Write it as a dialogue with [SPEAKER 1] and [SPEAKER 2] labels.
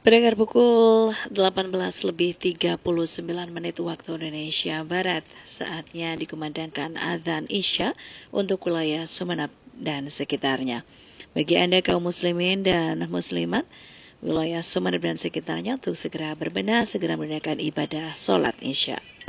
[SPEAKER 1] Pendengar pukul 18:39 waktu Indonesia Barat, saatnya dikumandangkan azan Isya untuk wilayah Sumeneb dan sekitarnya. Bagi Anda kaum muslimin dan muslimat, wilayah Sumeneb dan sekitarnya untuk segera berbenah, segera menunaikan ibadah sholat Isya.